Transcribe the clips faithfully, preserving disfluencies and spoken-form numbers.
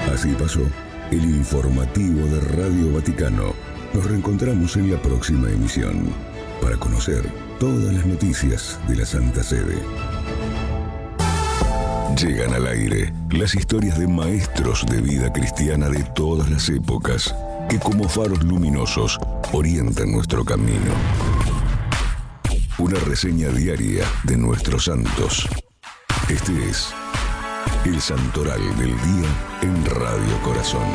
Así pasó el informativo de Radio Vaticano. Nos reencontramos en la próxima emisión para conocer todas las noticias de la Santa Sede. Llegan al aire las historias de maestros de vida cristiana de todas las épocas que como faros luminosos orientan nuestro camino. Una reseña diaria de nuestros santos. Este es el Santoral del Día en Radio Corazón.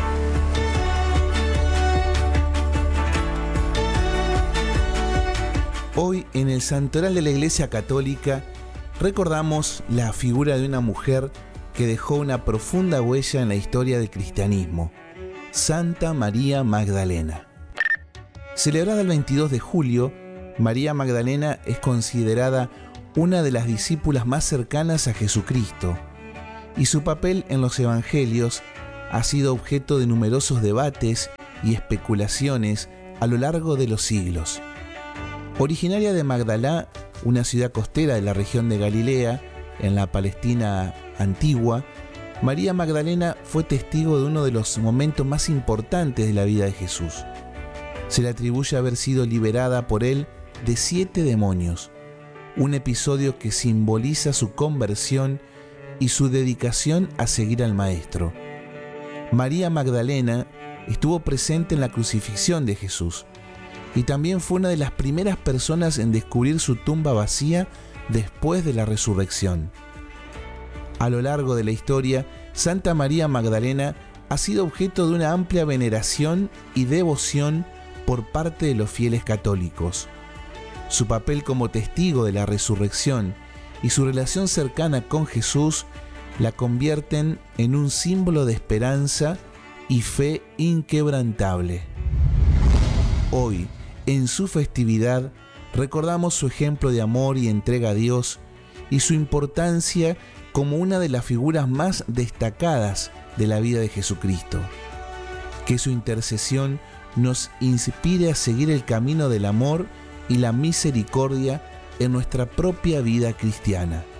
Hoy en el Santoral de la Iglesia Católica recordamos la figura de una mujer que dejó una profunda huella en la historia del cristianismo, Santa María Magdalena. Celebrada el veintidós de julio, María Magdalena es considerada una de las discípulas más cercanas a Jesucristo, y su papel en los evangelios ha sido objeto de numerosos debates y especulaciones a lo largo de los siglos. Originaria de Magdalá, una ciudad costera de la región de Galilea, en la Palestina antigua, María Magdalena fue testigo de uno de los momentos más importantes de la vida de Jesús. Se le atribuye haber sido liberada por él de siete demonios, un episodio que simboliza su conversión y su dedicación a seguir al Maestro. María Magdalena estuvo presente en la crucifixión de Jesús y también fue una de las primeras personas en descubrir su tumba vacía después de la resurrección. A lo largo de la historia, Santa María Magdalena ha sido objeto de una amplia veneración y devoción por parte de los fieles católicos. Su papel como testigo de la resurrección y su relación cercana con Jesús la convierten en un símbolo de esperanza y fe inquebrantable. Hoy, en su festividad, recordamos su ejemplo de amor y entrega a Dios y su importancia como una de las figuras más destacadas de la vida de Jesucristo. Que su intercesión nos inspire a seguir el camino del amor y la misericordia en nuestra propia vida cristiana.